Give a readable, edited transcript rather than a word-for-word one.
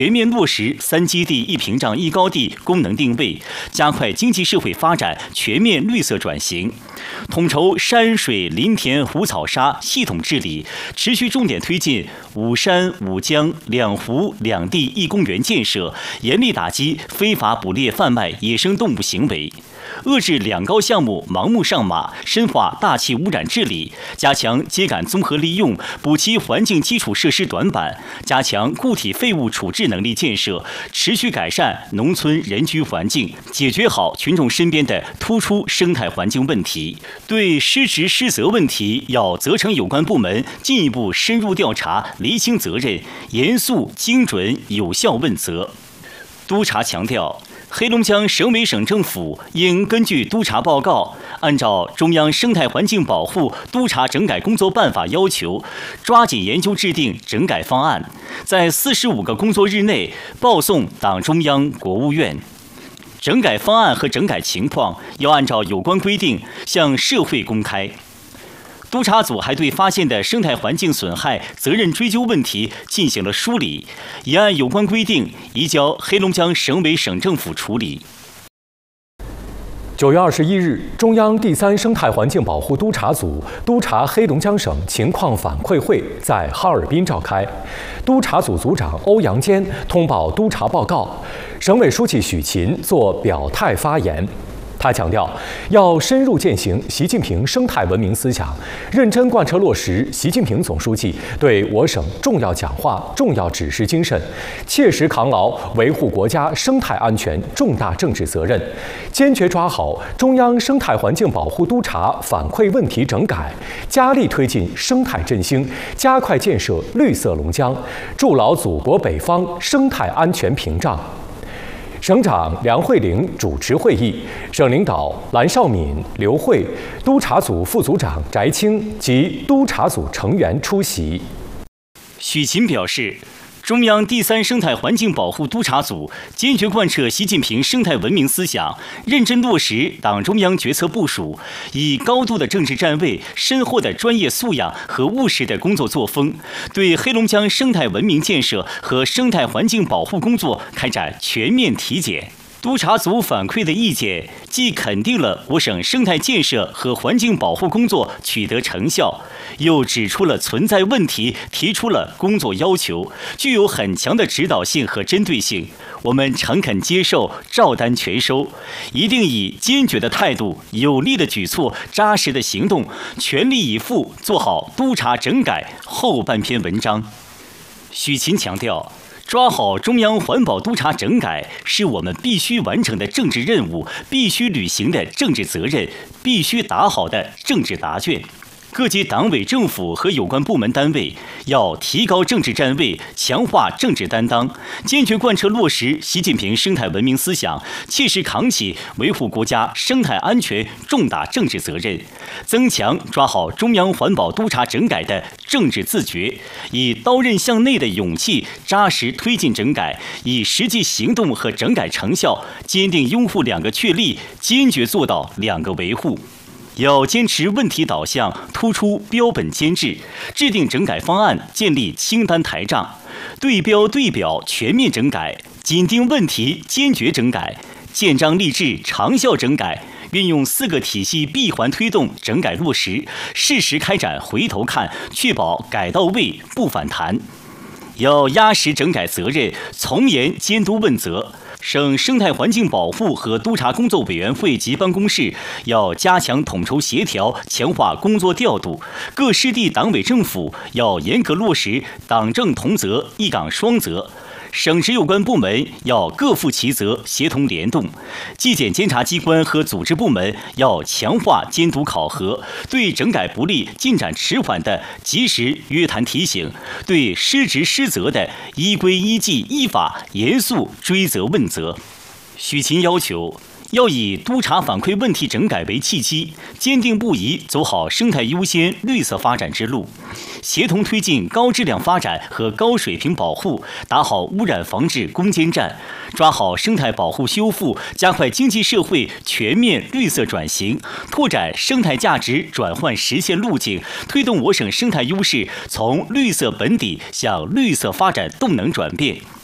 全面落实3基地1屏障1高地功能定位，加快经济社会发展全面绿色转型。统筹山水林田湖草沙系统治理，持续重点推进5山5江2湖2地1公园建设，严厉打击非法捕猎贩卖野生动物行为。遏制2高项目盲目上马，深化大气污染治理，加强秸秆综合利用，补齐环境基础设施短板，加强固体废物处置能力建设，持续改善农村人居环境，解决好群众身边的突出生态环境问题。对失职失责问题，要责成有关部门进一步深入调查，厘清责任，严肃、精准、有效问责。督察强调，黑龙江省委省政府应根据督察报告，按照中央生态环境保护督察整改工作办法要求，抓紧研究制定整改方案，在45个工作日内报送党中央、国务院。整改方案和整改情况要按照有关规定向社会公开。督察组还对发现的生态环境损害责任追究问题进行了梳理，也按有关规定移交黑龙江省委省政府处理。 9月21日，中央第3生态环境保护督察组督察黑龙江省情况反馈会在哈尔滨召开。督察组组长欧阳坚通报督察报告，省委书记许勤作表态发言。他强调，要深入践行习近平生态文明思想，认真贯彻落实习近平总书记对我省重要讲话、重要指示精神，切实扛牢维护国家生态安全重大政治责任，坚决抓好中央生态环境保护督察反馈问题整改，加力推进生态振兴，加快建设绿色龙江，筑牢祖国北方生态安全屏障。省长梁慧玲主持会议，省领导蓝绍敏、刘慧、督察组副组长翟青及督察组成员出席。 许勤表示，中央第3生态环境保护督察组坚决贯彻习近平生态文明思想，认真落实党中央决策部署，以高度的政治站位、深厚的专业素养和务实的工作作风，对黑龙江生态文明建设和生态环境保护工作开展全面体检。督察组反馈的意见既肯定了我省生态建设和环境保护工作取得成效，又指出了存在问题，提出了工作要求，具有很强的指导性和针对性。我们诚恳接受，照单全收，一定以坚决的态度、有力的举措、扎实的行动，全力以赴做好督察整改后半篇文章。许勤强调，抓好中央环保督察整改是我们必须完成的政治任务，必须履行的政治责任，必须打好的政治答卷。各级党委政府和有关部门单位要提高政治站位，强化政治担当，坚决贯彻落实习近平生态文明思想，切实扛起维护国家生态安全重大政治责任，增强抓好中央环保督察整改的政治自觉，以刀刃向内的勇气扎实推进整改，以实际行动和整改成效坚定拥护2个确立，坚决做到2个维护。要坚持问题导向，突出标本兼治，制定整改方案，建立清单台账，对标对表全面整改，紧盯问题坚决整改，建章立制长效整改，运用4个体系闭环推动整改落实，适时开展回头看，确保改到位不反弹。要压实整改责任，从严监督问责。省生态环境保护和督察工作委员会及办公室要加强统筹协调，强化工作调度。各市地党委政府要严格落实党政同责、一岗双责。省直有关部门要各负其责，协同联动；纪检监察机关和组织部门要强化监督考核，对整改不力、进展迟缓的及时约谈提醒，对失职失责的依规依纪依法严肃追责问责。许勤要求，要以督察反馈问题整改为契机，坚定不移走好生态优先、绿色发展之路，协同推进高质量发展和高水平保护，打好污染防治攻坚战，抓好生态保护修复，加快经济社会全面绿色转型，拓展生态价值转换实现路径，推动我省生态优势从绿色本底向绿色发展动能转变。